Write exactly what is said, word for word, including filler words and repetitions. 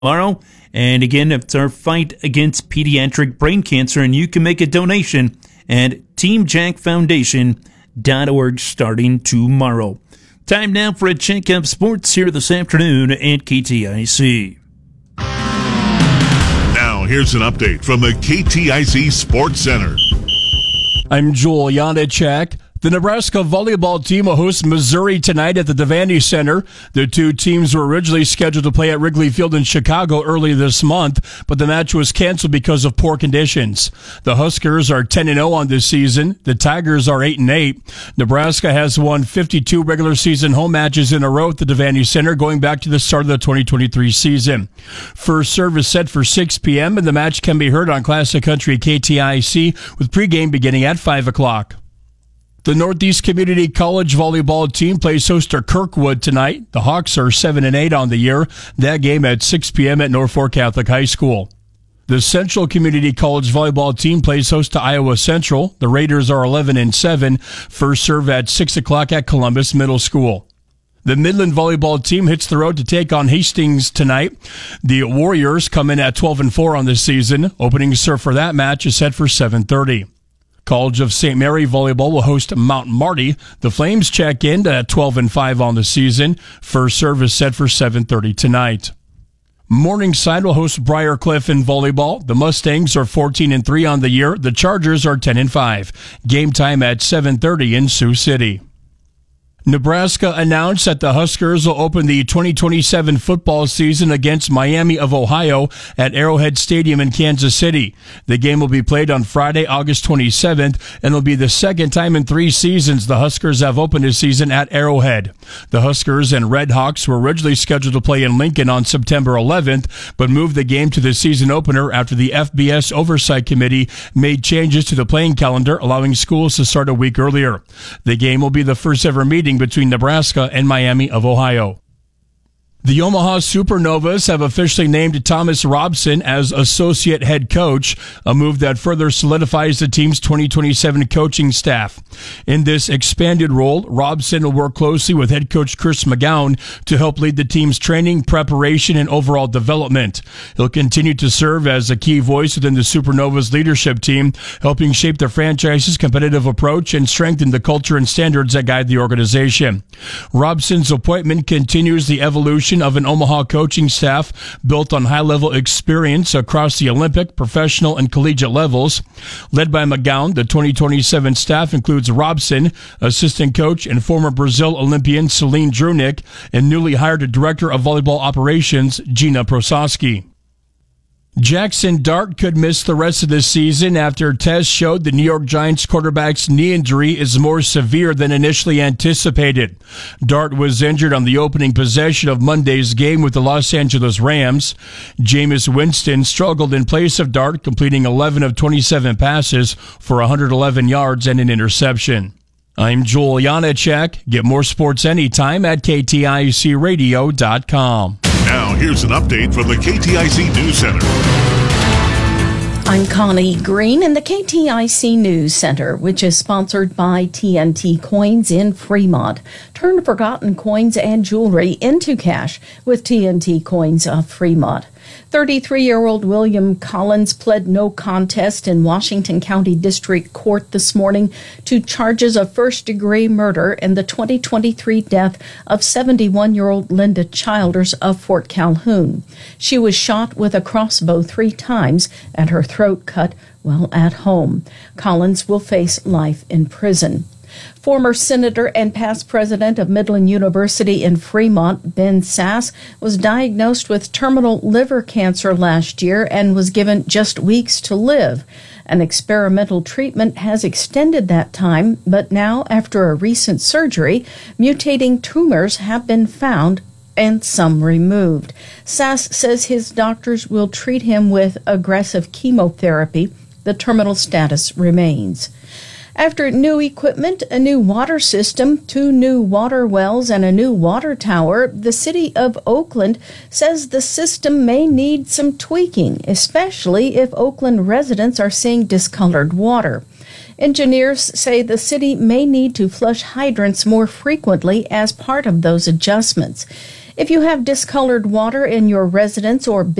tomorrow. And again, it's our fight against pediatric brain cancer, and you can make a donation at team jack foundation dot org starting tomorrow. Time now for a check of sports here this afternoon at K T I C. Now, here's an update from the K T I C Sports Center. I'm Joel Janacek. The Nebraska volleyball team will host Missouri tonight at the Devaney Center. The two teams were originally scheduled to play at Wrigley Field in Chicago early this month, but the match was canceled because of poor conditions. The Huskers are ten and oh on this season. The Tigers are eight and eight. Nebraska has won fifty-two regular season home matches in a row at the Devaney Center going back to the start of the twenty twenty-three season. First serve is set for six p.m. and the match can be heard on Classic Country K T I C with pregame beginning at five o'clock. The Northeast Community College volleyball team plays host to Kirkwood tonight. The Hawks are seven and eight on the year. That game at six p.m. at Norfolk Catholic High School. The Central Community College volleyball team plays host to Iowa Central. The Raiders are eleven and seven. First serve at six o'clock at Columbus Middle School. The Midland volleyball team hits the road to take on Hastings tonight. The Warriors come in at twelve and four on this season. Opening serve for that match is set for seven thirty. College of Saint Mary volleyball will host Mount Marty. The Flames check in at twelve and five on the season. First serve is set for seven thirty tonight. Morningside will host Briar Cliff in volleyball. The Mustangs are fourteen and three on the year. The Chargers are ten and five. Game time at seven thirty in Sioux City. Nebraska announced that the Huskers will open the twenty twenty-seven football season against Miami of Ohio at Arrowhead Stadium in Kansas City. The game will be played on Friday, August twenty-seventh, and will be the second time in three seasons the Huskers have opened a season at Arrowhead. The Huskers and Red Hawks were originally scheduled to play in Lincoln on September eleventh, but moved the game to the season opener after the F B S Oversight Committee made changes to the playing calendar, allowing schools to start a week earlier. The game will be the first ever meeting between Nebraska and Miami of Ohio. The Omaha Supernovas have officially named Thomas Robson as associate head coach, a move that further solidifies the team's twenty twenty-seven coaching staff. In this expanded role, Robson will work closely with head coach Chris McGowan to help lead the team's training, preparation, and overall development. He'll continue to serve as a key voice within the Supernovas leadership team, helping shape the franchise's competitive approach and strengthen the culture and standards that guide the organization. Robson's appointment continues the evolution of an Omaha coaching staff built on high-level experience across the Olympic, professional, and collegiate levels. Led by McGowan, the twenty twenty-seven staff includes Robson, assistant coach and former Brazil Olympian Celine Drunick, and newly hired director of volleyball operations, Gina Prososki. Jackson Dart could miss the rest of the season after tests showed the New York Giants quarterback's knee injury is more severe than initially anticipated. Dart was injured on the opening possession of Monday's game with the Los Angeles Rams. Jameis Winston struggled in place of Dart, completing eleven of twenty-seven passes for one hundred eleven yards and an interception. I'm Joel Janacek. Get more sports anytime at K T I C radio dot com. Now, here's an update from the K T I C News Center. I'm Connie Green in the K T I C News Center, which is sponsored by T N T Coins in Fremont. Turn forgotten coins and jewelry into cash with T N T Coins of Fremont. thirty-three-year-old William Collins pled no contest in Washington County District Court this morning to charges of first-degree murder in the twenty twenty-three death of seventy-one-year-old Linda Childers of Fort Calhoun. She was shot with a crossbow three times and her throat cut while at home. Collins will face life in prison. Former Senator and past president of Midland University in Fremont, Ben Sasse, was diagnosed with terminal liver cancer last year and was given just weeks to live. An experimental treatment has extended that time, but now, after a recent surgery, mutating tumors have been found and some removed. Sasse says his doctors will treat him with aggressive chemotherapy. The terminal status remains. After new equipment, a new water system, two new water wells, and a new water tower, the city of Oakland says the system may need some tweaking, especially if Oakland residents are seeing discolored water. Engineers say the city may need to flush hydrants more frequently as part of those adjustments. If you have discolored water in your residence or